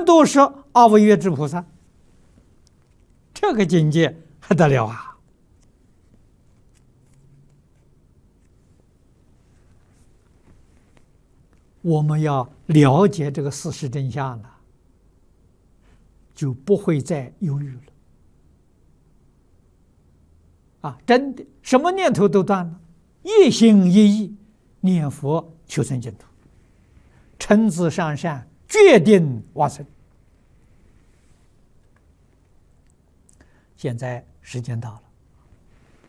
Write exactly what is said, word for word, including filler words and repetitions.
都是阿惟越致菩萨，这个境界还得了啊！我们要了解这个事实真相了，就不会再犹豫了。啊，真的，什么念头都断了，一心一意念佛求生净土，诚挚上善，决定往生。现在时间到了。